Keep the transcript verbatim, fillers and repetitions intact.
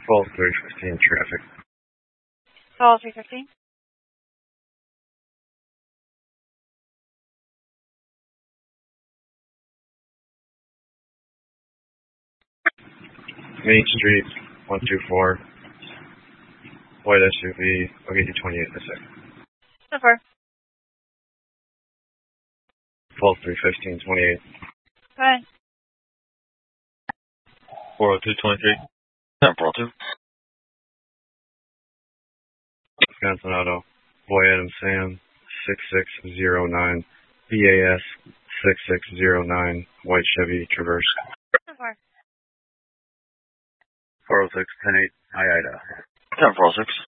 Call three fifteen traffic. Call three fifteen. Main Street, one two four. White S U V. I'll get you twenty-eight in a second. So far. Call three fifteen twenty-eight. Go ahead. four oh two twenty-three. ten four oh two. Wisconsin Auto. Boy Adam Sam, six six zero nine. B A S, six six zero nine. White Chevy Traverse. So far. four oh six ten eight. Hi, Ida. ten four oh six.